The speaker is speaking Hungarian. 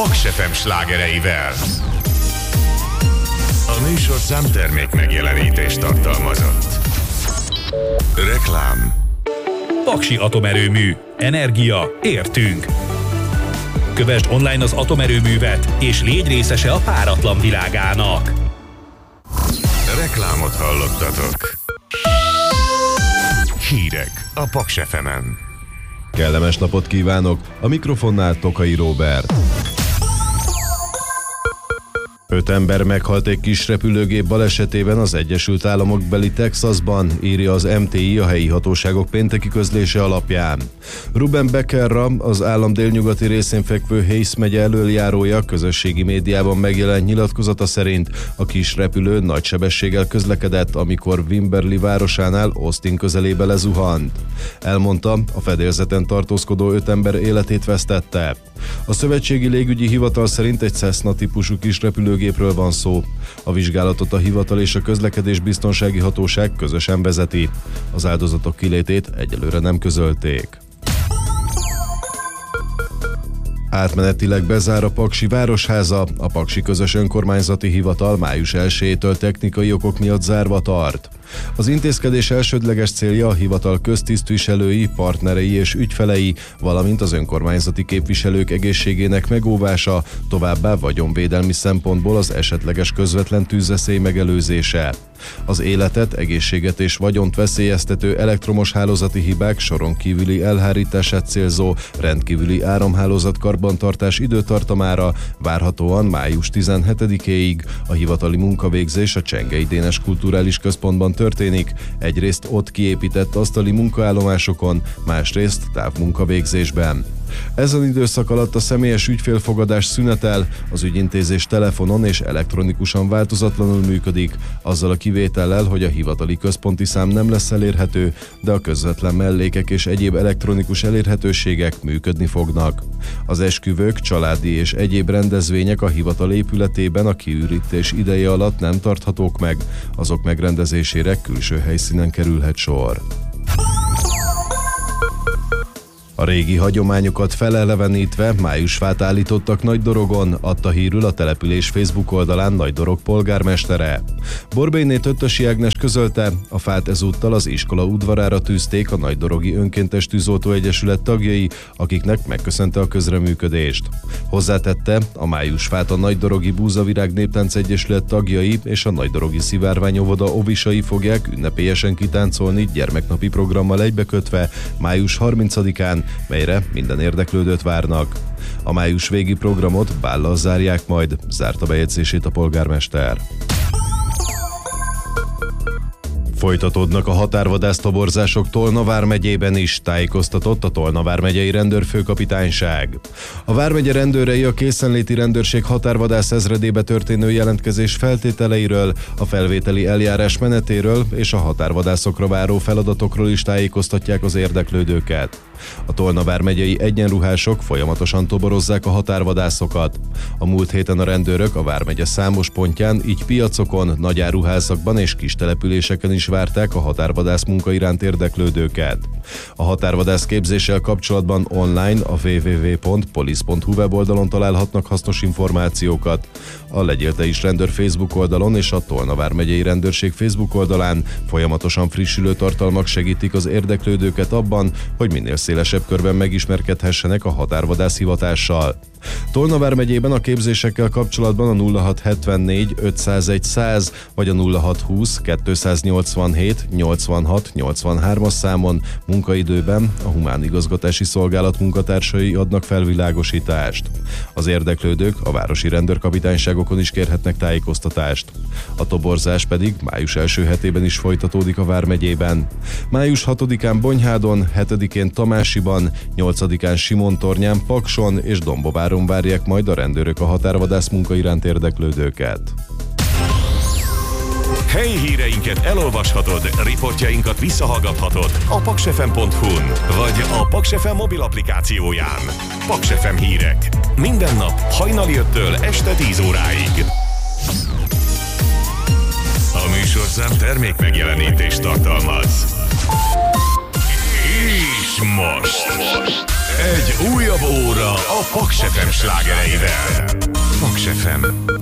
Paks FM slágereivel. A műsorszám termék megjelenítést tartalmazott. Reklám. Paksi Atomerőmű. Energia. Értünk. Kövesd online az atomerőművet, és légy részese a páratlan világának. Reklámot hallottatok. Hírek a Paks FM-en. Kellemes napot kívánok! A mikrofonnál Tokai Róbert. 5 ember meghalt egy kis repülőgép balesetében az Egyesült Államok beli Texasban, írja az MTI a helyi hatóságok pénteki közlése alapján. Ruben Beckerra, az állam délnyugati részén fekvő Hays megye elöljárója közösségi médiában megjelent nyilatkozata szerint a kis repülő nagy sebességgel közlekedett, amikor Wimberley városánál Austin közelébe lezuhant. Elmondta, a fedélzeten tartózkodó 5 ember életét vesztette. A Szövetségi Légügyi Hivatal szerint egy Cessna típusú kis repülőgépről van szó. A vizsgálatot a hivatal és a közlekedésbiztonsági hatóság közösen vezeti. Az áldozatok kilétét egyelőre nem közölték. Átmenetileg bezár a Paksi Városháza, a Paksi Közös Önkormányzati Hivatal május 1-től technikai okok miatt zárva tart. Az intézkedés elsődleges célja a hivatal köztisztviselői, partnerei és ügyfelei, valamint az önkormányzati képviselők egészségének megóvása, továbbá vagyonvédelmi szempontból az esetleges közvetlen tűzveszély megelőzése. Az életet, egészséget és vagyont veszélyeztető elektromos hálózati hibák soron kívüli elhárítását célzó rendkívüli áramhálózat karbantartás időtartamára várhatóan május 17-éig a hivatali munkavégzés a Csengei Dénes Kulturális Központban történik, egyrészt ott kiépített asztali munkaállomásokon, másrészt távmunkavégzésben. Ezen időszak alatt a személyes ügyfélfogadás szünetel, az ügyintézés telefonon és elektronikusan változatlanul működik, azzal a kivétellel, hogy a hivatali központi szám nem lesz elérhető, de a közvetlen mellékek és egyéb elektronikus elérhetőségek működni fognak. Az esküvők, családi és egyéb rendezvények a hivatal épületében a kiürítés ideje alatt nem tarthatók meg, azok megrendezésére külső helyszínen kerülhet sor. A régi hagyományokat felelevenítve májusfát állítottak Nagydorogon, adta hírül a település Facebook oldalán Nagydorog polgármestere. Borbélyné Töttösi Ágnes közölte, a fát ezúttal az iskola udvarára tűzték a Nagydorogi Önkéntes Tűzoltó Egyesület tagjai, akiknek megköszönte a közreműködést. Hozzátette, a májusfát a Nagydorogi Búzavirág Néptánc Egyesület tagjai és a Nagydorogi Szivárvány óvoda óvisai fogják ünnepélyesen kitáncolni gyermeknapi programmal egybekötve május 30-án, melyre minden érdeklődőt várnak. A május végi programot bállal zárják majd, zárta bejegyzését a polgármester. Folytatódnak a határvadásztoborzások Tolna vármegyében is, tájékoztatott a Tolna vármegyei rendőrfőkapitányság. A vármegye rendőrei a készenléti rendőrség határvadász ezredébe történő jelentkezés feltételeiről, a felvételi eljárás menetéről és a határvadászokra váró feladatokról is tájékoztatják az érdeklődőket. A Tolna vármegyei egyenruhások folyamatosan toborozzák a határvadászokat. A múlt héten a rendőrök a vármegye számos pontján, így piacokon, nagyáruházakban és kis településeken is várták a határvadász munka iránt érdeklődőket. A határvadász képzéssel kapcsolatban online a www.police.hu weboldalon találhatnak hasznos információkat. A Legyél Te is rendőr Facebook oldalon és a Tolna vármegyei rendőrség Facebook oldalán folyamatosan frissülő tartalmak segítik az érdeklődőket abban, hogy minél szélesebb körben megismerkedhessenek a határvadász hivatással. Tolna vármegyében a képzésekkel kapcsolatban a 0674 501 100 vagy a 0620 287 86 83-as számon munkaidőben a Humán Igazgatási Szolgálat munkatársai adnak felvilágosítást. Az érdeklődők a városi rendőrkapitányságokon is kérhetnek tájékoztatást. A toborzás pedig május első hetében is folytatódik a vármegyében. Május 6-án Bonyhádon, 7-én Tamásiban, 8-án Simontornyán, Pakson és Dombobáron várják majd a rendőrök a határvadász munka iránt érdeklődőket. Helyi híreinket elolvashatod, riportjainkat visszahallgathatod a paksfm.hu-n vagy a Paks FM mobil applikációján. Paks FM hírek. Minden nap hajnali 5-től este 10 óráig. A műsorszám termék megjelenítést tartalmaz. És most egy újabb óra a Paks FM slágereivel. Paks FM.